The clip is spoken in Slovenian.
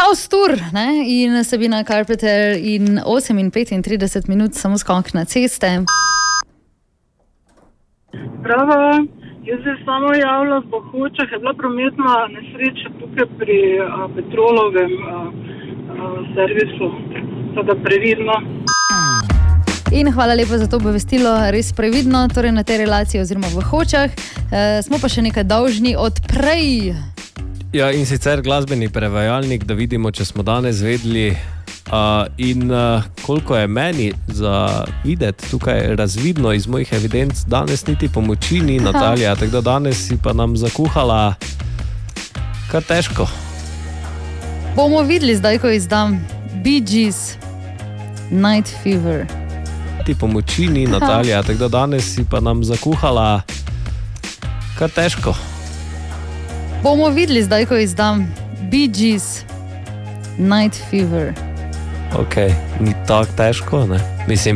Klaus Tur, ne? In Sabina Carpenter in 8:35 minut samo skok na ceste. Bravo, jaz se samo javila v Bohočah, je bila prometna nesreča tukaj pri Petrolovem servisu, teda previdno. In hvala lepa za to obvestilo, res previdno, torej na tej relaciji oziroma v Hočah. Smo pa še nekaj dolžni od prej. Ja, in sicer glasbeni prevajalnik, da vidimo, če smo danes vedeli in koliko je meni za videti tukaj razvidno iz mojih evidenc, danes niti pomoči ni Natalija, tako da danes si pa nam zakuhala kar težko. Bomo videli zdaj, ko izdam Bee Gees, Night Fever. Ti pomoči ni Natalija, tako da danes si pa nam zakuhala kar težko. Bomo videli zdaj, ko izdam Bee Gees, Night Fever. Ok, ni tako težko, ne? Mislim,